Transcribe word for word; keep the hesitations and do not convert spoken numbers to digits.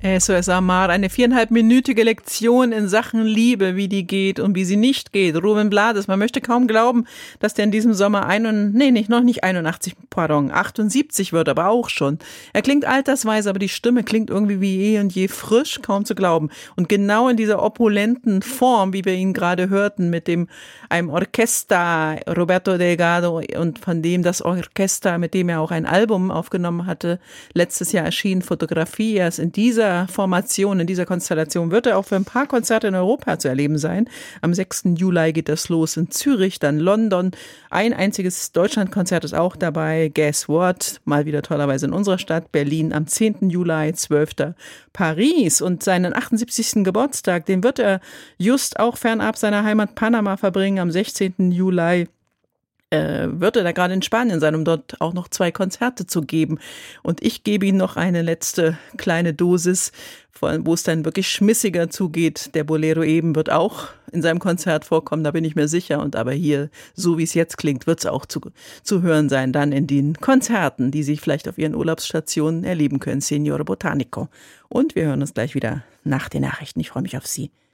Eso es amar, eine viereinhalbminütige Lektion in Sachen Liebe, wie die geht und wie sie nicht geht. Rubén Blades, man möchte kaum glauben, dass der in diesem Sommer ein und, nee, nicht, noch nicht einundachtzig, pardon, achtundsiebzig wird, aber auch schon. Er klingt altersweise, aber die Stimme klingt irgendwie wie eh und je frisch, kaum zu glauben. Und genau in dieser opulenten Form, wie wir ihn gerade hörten, mit dem, einem Orchester, Roberto Delgado, und von dem das Orchester, mit dem er auch ein Album aufgenommen hatte, letztes Jahr erschien, Fotografias, in dieser Formation, in dieser Konstellation wird er auch für ein paar Konzerte in Europa zu erleben sein. Am sechsten Juli geht das los in Zürich, dann London. Ein einziges Deutschlandkonzert ist auch dabei. Guess what? Mal wieder tollerweise in unserer Stadt Berlin am zehnten Juli, zwölften Paris. Und seinen achtundsiebzigsten Geburtstag, den wird er just auch fernab seiner Heimat Panama verbringen am sechzehnten Juli. Äh, wird er da gerade in Spanien sein, um dort auch noch zwei Konzerte zu geben. Und ich gebe ihm noch eine letzte kleine Dosis, wo es dann wirklich schmissiger zugeht. Der Bolero eben wird auch in seinem Konzert vorkommen, da bin ich mir sicher. Und aber hier, so wie es jetzt klingt, wird es auch zu, zu hören sein, dann in den Konzerten, die Sie vielleicht auf Ihren Urlaubsstationen erleben können. Signore Botanico. Und wir hören uns gleich wieder nach den Nachrichten. Ich freue mich auf Sie.